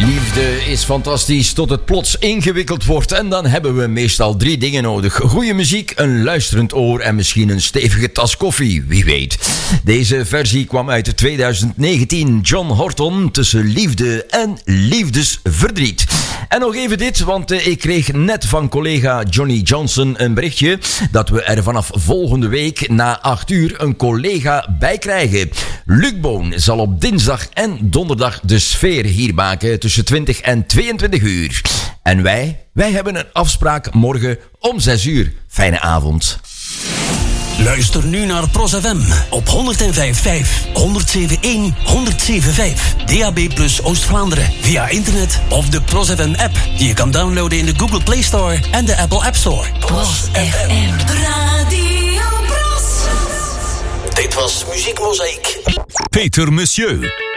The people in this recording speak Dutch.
Liefde is fantastisch tot het plots ingewikkeld wordt en dan hebben we meestal 3 dingen nodig. Goede muziek, een luisterend oor en misschien een stevige tas koffie, wie weet. Deze versie kwam uit 2019, John Horton, tussen liefde en liefdesverdriet. En nog even dit, want ik kreeg net van collega Johnny Johnson een berichtje dat we er vanaf volgende week na 8 uur een collega bij krijgen. Luc Boon zal op dinsdag en donderdag de sfeer hier maken tussen 20 en 22 uur. En wij hebben een afspraak morgen om 6 uur. Fijne avond. Luister nu naar Pros FM op 105.5, 107.1, 107.5. DAB+ Oost-Vlaanderen via internet of de Pros FM app die je kan downloaden in de Google Play Store en de Apple App Store. Pros FM Radio Pros. Dit was Muziek Mozaïek. Peter Monsieur.